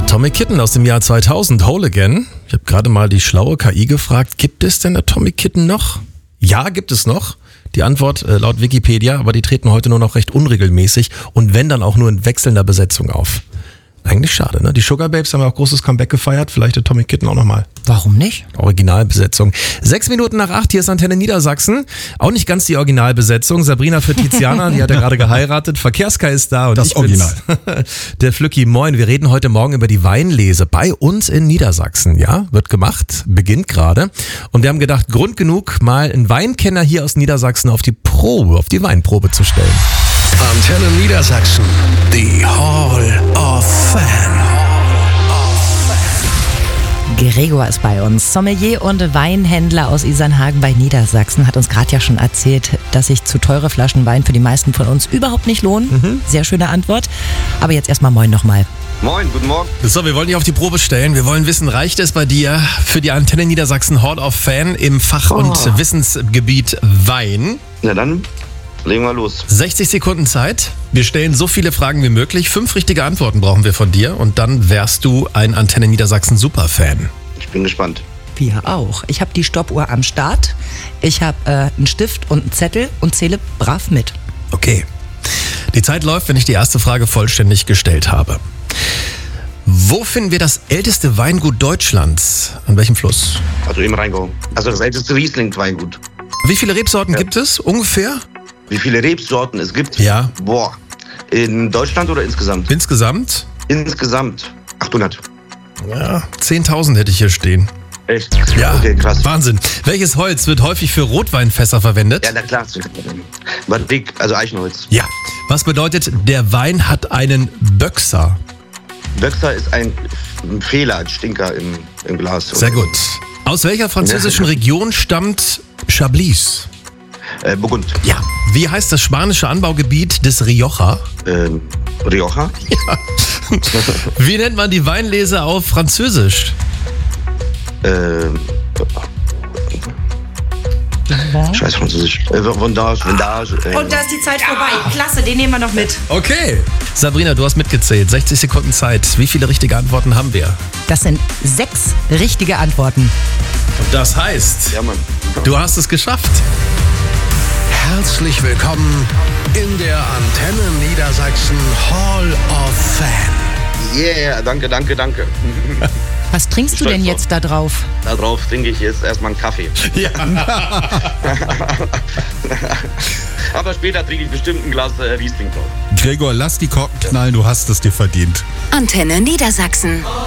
Atomic Kitten aus dem Jahr 2000, Whole Again. Ich habe gerade mal die schlaue KI gefragt, gibt es denn Atomic Kitten noch? Ja, gibt es noch. Die Antwort laut Wikipedia, aber die treten heute nur noch recht unregelmäßig und wenn dann auch nur in wechselnder Besetzung auf. Eigentlich schade, ne? Die Sugar Babes haben ja auch großes Comeback gefeiert, vielleicht Atomic Kitten auch nochmal. Warum nicht? Originalbesetzung. 6 Minuten nach 8, hier ist Antenne Niedersachsen. Auch nicht ganz die Originalbesetzung. Sabrina für Tiziana, die hat ja gerade geheiratet. Verkehrskai ist da und das ich Original. Der Flücki, moin. Wir reden heute Morgen über die Weinlese bei uns in Niedersachsen. Ja, wird gemacht, beginnt gerade. Und wir haben gedacht, Grund genug, mal einen Weinkenner hier aus Niedersachsen auf die Weinprobe zu stellen. Antenne Niedersachsen, die Hall of Fame. Gregor ist bei uns, Sommelier und Weinhändler aus Isernhagen bei Niedersachsen, hat uns gerade ja schon erzählt, dass sich zu teure Flaschen Wein für die meisten von uns überhaupt nicht lohnen. Sehr schöne Antwort. Aber jetzt erstmal moin nochmal. Moin, guten Morgen. So, wir wollen dich auf die Probe stellen. Wir wollen wissen, reicht es bei dir für die Antenne Niedersachsen Hall of Fame im Fach- und Wissensgebiet Wein? Na dann, legen wir los. 60 Sekunden Zeit. Wir stellen so viele Fragen wie möglich. 5 richtige Antworten brauchen wir von dir und dann wärst du ein Antenne Niedersachsen Superfan. Ich bin gespannt. Wir auch. Ich habe die Stoppuhr am Start. Ich habe einen Stift und einen Zettel und zähle brav mit. Okay. Die Zeit läuft, wenn ich die erste Frage vollständig gestellt habe. Wo finden wir das älteste Weingut Deutschlands? An welchem Fluss? Also im Rheingau. Also das älteste Riesling-Weingut. Wie viele Rebsorten gibt es ungefähr? Wie viele Rebsorten es gibt? Ja. Boah. In Deutschland oder insgesamt? Insgesamt? Insgesamt 800. Ja, 10.000 hätte ich hier stehen. Echt? Ja, Okay, krass. Wahnsinn. Welches Holz wird häufig für Rotweinfässer verwendet? Ja, na klar. Batik, also Eichenholz. Ja. Was bedeutet, der Wein hat einen Böxer? Böxer ist ein Fehler, ein Stinker im Glas. Sehr gut. Aus welcher französischen Region stammt Chablis? Burgund. Ja. Wie heißt das spanische Anbaugebiet des Rioja? Rioja? Ja. Wie nennt man die Weinlese auf Französisch? Scheiß Französisch. Vendage. Und da ist die Zeit vorbei. Klasse, den nehmen wir noch mit. Okay. Sabrina, du hast mitgezählt. 60 Sekunden Zeit. Wie viele richtige Antworten haben wir? Das sind 6 richtige Antworten. Und das heißt, Ja, Mann. du hast es geschafft. Herzlich willkommen in der Antenne Niedersachsen Hall of Fame. Yeah, danke. Was trinkst du denn jetzt da drauf? Darauf trinke ich jetzt erstmal einen Kaffee. Ja. Aber später trinke ich bestimmt ein Glas Riesling drauf. Gregor, lass die Korken knallen, du hast es dir verdient. Antenne Niedersachsen.